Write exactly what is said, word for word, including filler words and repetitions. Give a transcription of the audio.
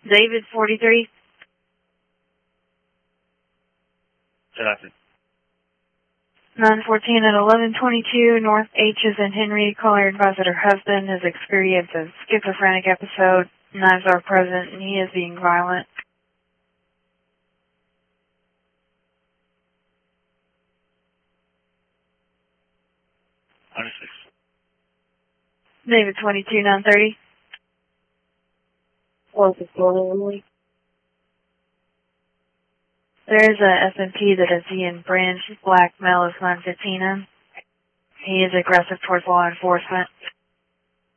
David, forty-three. Nothing. nine fourteen at eleven twenty-two, North H is in Henry. Caller advised that her husband has experienced a schizophrenic episode. Knives are present and he is being violent. one oh six. David, twenty-two, nine thirty. one fifty-one, Emily. There is a S M P that is Ian Branch. Black male is nine fifteen. He is aggressive towards law enforcement.